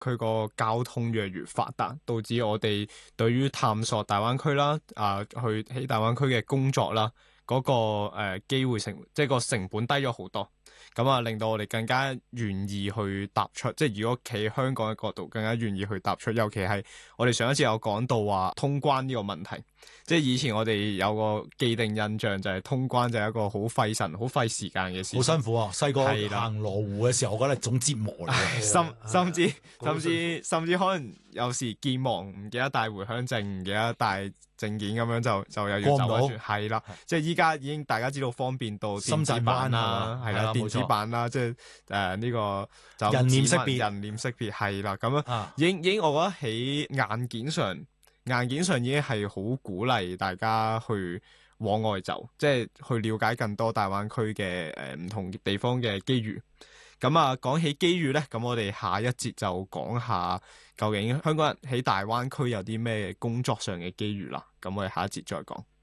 佢個交通越嚟越發達，導致我哋對於探索大灣區啦，去喺大灣區嘅工作啦，嗰個機會即係個成本低咗好多。咁啊，令到我哋更加願意去踏出，即係如果企喺香港嘅角度，更加願意去踏出。尤其係我哋上一次有講到話通關呢個問題，即係以前我哋有個既定印象就係通關就係一個好費神、好費時間嘅事， 好辛苦啊！細個係啦行羅湖嘅時候，我覺得係種折磨嚟嘅。 甚至可能有時健忘唔記得帶回鄉證，唔記得帶證件咁樣就又要走翻轉，係啦，即係依家已經大家知道方便到電子版啦，係啦，電子版啦，即係呢個就人臉識別係啦，咁樣已經我覺得喺硬件上已經係好鼓勵大家去往外走，即係去了解更多大灣區嘅唔同地方嘅機遇。咁啊，講起機遇呢，咁我哋下一節就講下究竟香港人喺大灣區有啲咩工作上嘅機遇啦。咁我哋下一節再講。